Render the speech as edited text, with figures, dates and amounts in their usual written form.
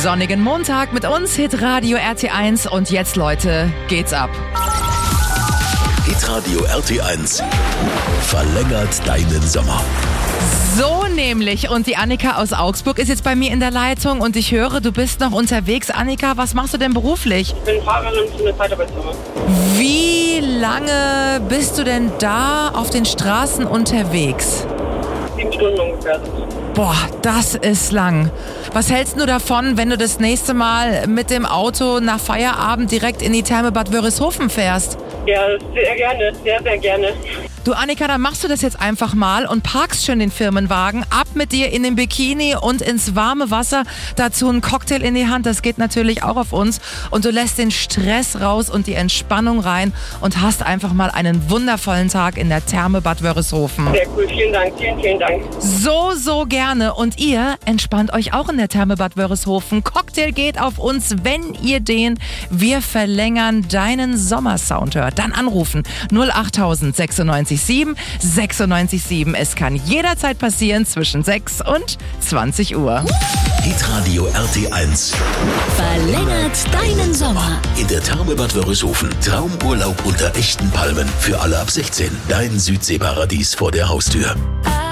sonnigen Montag mit uns, Hitradio RT1. Und jetzt, Leute, geht's ab. Hitradio RT1 verlängert deinen Sommer. So nämlich. Und die Annika aus Augsburg ist jetzt bei mir in der Leitung. Und ich höre, du bist noch unterwegs. Annika, was machst du denn beruflich? Ich bin Fahrerin für eine Zeitarbeitsfirma. Wie lange bist du denn da auf den Straßen unterwegs? 7 Stunden ungefähr. Boah, das ist lang. Was hältst du davon, wenn du das nächste Mal mit dem Auto nach Feierabend direkt in die Therme Bad Wörishofen fährst? Ja, sehr gerne, sehr, sehr gerne. Du Annika, dann machst du das jetzt einfach mal und parkst schön den Firmenwagen, ab mit dir in den Bikini und ins warme Wasser, dazu einen Cocktail in die Hand, das geht natürlich auch auf uns, und du lässt den Stress raus und die Entspannung rein und hast einfach mal einen wundervollen Tag in der Therme Bad Wörishofen. Sehr cool, vielen Dank, vielen Dank. So gerne, und ihr entspannt euch auch in der Therme Bad Wörishofen. Cocktail geht auf uns, wenn ihr den Wir verlängern deinen Sommersound hört. Dann anrufen 08000 96 967. Es kann jederzeit passieren zwischen 6 und 20 Uhr. Hitradio RT1 verlängert deinen Sommer. In der Therme Bad Wörishofen. Traumurlaub unter echten Palmen. Für alle ab 16. Dein Südseeparadies vor der Haustür.